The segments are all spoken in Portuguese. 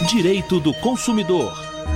Direito do Consumidor.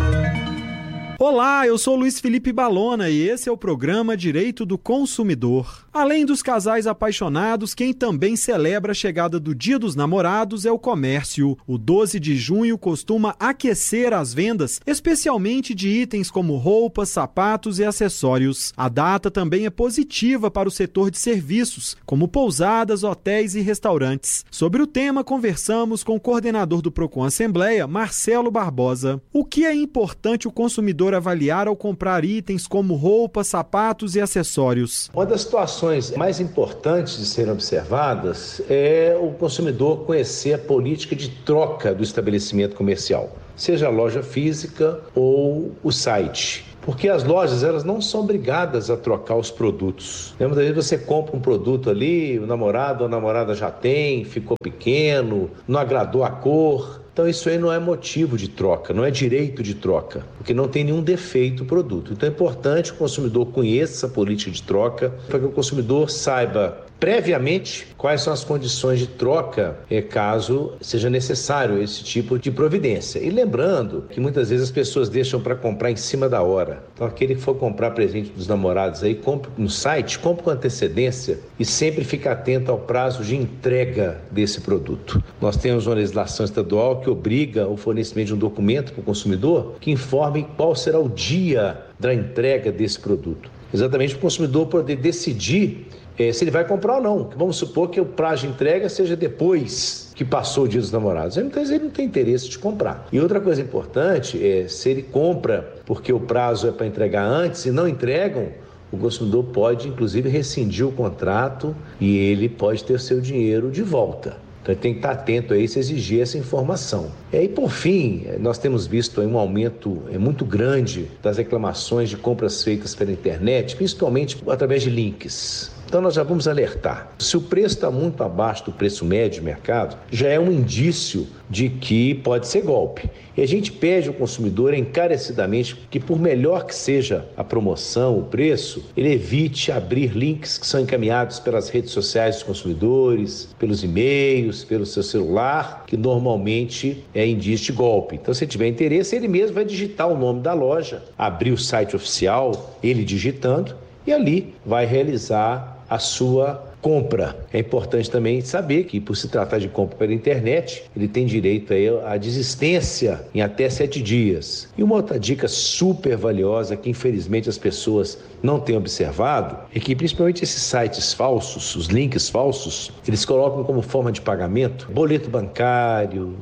Olá, eu sou Luiz Felipe Balona e esse é o programa Direito do Consumidor. Além dos casais apaixonados, quem também celebra a chegada do Dia dos Namorados é o comércio. O 12 de junho costuma aquecer as vendas, especialmente de itens como roupas, sapatos e acessórios. A data também é positiva para o setor de serviços, como pousadas, hotéis e restaurantes. Sobre o tema, conversamos com o coordenador do Procon Assembleia, Marcelo Barbosa. O que é importante o consumidor avaliar ao comprar itens como roupas, sapatos e acessórios? Uma das situações mais importantes de serem observadas é o consumidor conhecer a política de troca do estabelecimento comercial, seja a loja física ou o site. Porque as lojas, elas não são obrigadas a trocar os produtos. Muitas vezes você compra um produto ali, o namorado ou a namorada já tem, ficou pequeno, não agradou a cor. Então isso aí não é motivo de troca, não é direito de troca, porque não tem nenhum defeito o produto. Então é importante que o consumidor conheça essa política de troca, para que o consumidor saiba previamente quais são as condições de troca, caso seja necessário esse tipo de providência. E lembrando que muitas vezes as pessoas deixam para comprar em cima da hora. Então aquele que for comprar presente dos namorados aí, compre no site, compre com antecedência e sempre fique atento ao prazo de entrega desse produto. Nós temos uma legislação estadual que obriga o fornecimento de um documento para o consumidor que informe qual será o dia da entrega desse produto. Exatamente para o consumidor poder decidir se ele vai comprar ou não. Vamos supor que o prazo de entrega seja depois que passou o Dia dos Namorados. Muitas vezes ele não tem interesse de comprar. E outra coisa importante é, se ele compra porque o prazo é para entregar antes e não entregam, o consumidor pode, inclusive, rescindir o contrato e ele pode ter o seu dinheiro de volta. Então ele tem que estar atento a isso, exigir essa informação. E por fim, nós temos visto aí um aumento muito grande das reclamações de compras feitas pela internet, principalmente através de links. Então nós já vamos alertar. Se o preço está muito abaixo do preço médio de mercado, já é um indício de que pode ser golpe. E a gente pede ao consumidor encarecidamente que, por melhor que seja a promoção, o preço, ele evite abrir links que são encaminhados pelas redes sociais dos consumidores, pelos e-mails, pelo seu celular, que normalmente é indício de golpe. Então, se tiver interesse, ele mesmo vai digitar o nome da loja, abrir o site oficial, ele digitando, e ali vai realizar a sua compra. É importante também saber que, por se tratar de compra pela internet, ele tem direito aí à desistência em até 7 dias. E uma outra dica super valiosa que, infelizmente, as pessoas não têm observado é que, principalmente esses sites falsos, os links falsos, eles colocam como forma de pagamento boleto bancário,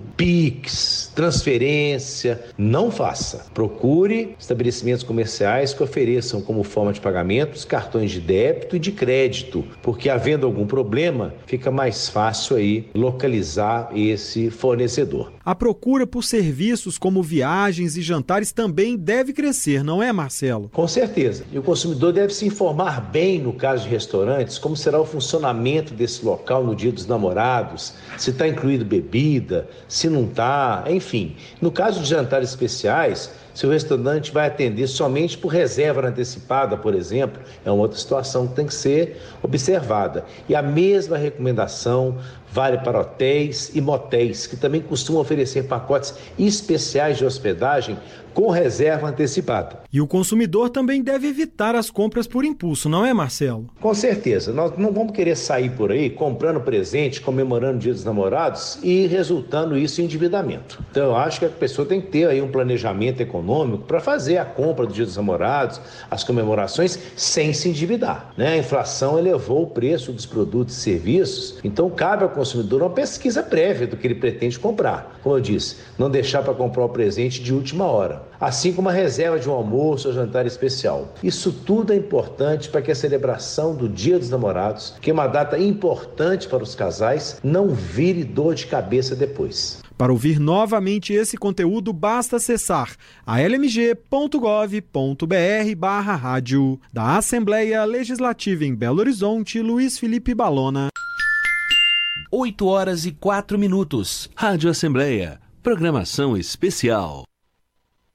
Pix, transferência. Não faça. Procure estabelecimentos comerciais que ofereçam como forma de pagamento os cartões de débito e de crédito, porque havendo algum problema, fica mais fácil aí localizar esse fornecedor. A procura por serviços como viagens e jantares também deve crescer, não é, Marcelo? Com certeza. E o consumidor deve se informar bem, no caso de restaurantes, como será o funcionamento desse local no Dia dos Namorados, se está incluído bebida, se não está, enfim. No caso de jantares especiais, se o restaurante vai atender somente por reserva antecipada, por exemplo, é uma outra situação que tem que ser observada. E a mesma recomendação vale para hotéis e motéis, que também costumam oferecer pacotes especiais de hospedagem com reserva antecipada. E o consumidor também deve evitar as compras por impulso, não é, Marcelo? Com certeza. Nós não vamos querer sair por aí comprando presente, comemorando o Dia dos Namorados e resultando isso em endividamento. Então eu acho que a pessoa tem que ter aí um planejamento econômico para fazer a compra do Dia dos Namorados, as comemorações, sem se endividar, né? A inflação elevou o preço dos produtos e serviços, então cabe ao consumidor uma pesquisa prévia do que ele pretende comprar. Como eu disse, não deixar para comprar o presente de última hora. Assim como a reserva de um almoço ou jantar especial. Isso tudo é importante para que a celebração do Dia dos Namorados, que é uma data importante para os casais, não vire dor de cabeça depois. Para ouvir novamente esse conteúdo, basta acessar almg.gov.br/rádio. Da Assembleia Legislativa em Belo Horizonte, Luiz Felipe Balona. 8h04. Rádio Assembleia. Programação especial.